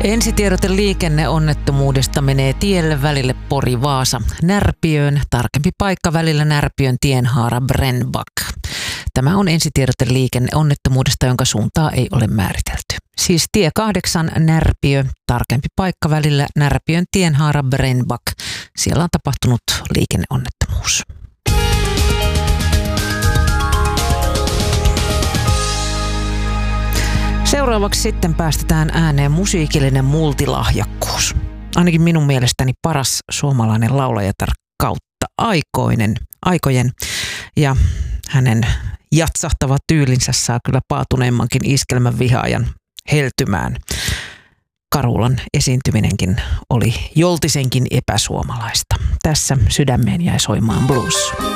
Ensitiedote liikenneonnettomuudesta menee tielle välille Pori-Vaasa Närpiöön. Tarkempi paikka välillä Närpiön Tienhaara Brännback. Tämä on ensitiedote liikenneonnettomuudesta, jonka suuntaa ei ole määritelty. Siis tie 8 Närpiö, tarkempi paikka välillä Närpiön Tienhaara Brännback. Siellä on tapahtunut liikenneonnettomuus. Seuraavaksi sitten päästetään ääneen musiikillinen multilahjakkuus. Ainakin minun mielestäni paras suomalainen laulajatar kautta aikojen. Ja hänen jatsahtava tyylinsä saa kyllä paatuneemmankin iskelmän vihaajan heltymään. Karulan esiintyminenkin oli joltisenkin epäsuomalaista. Tässä sydämeen jäi soimaan blues.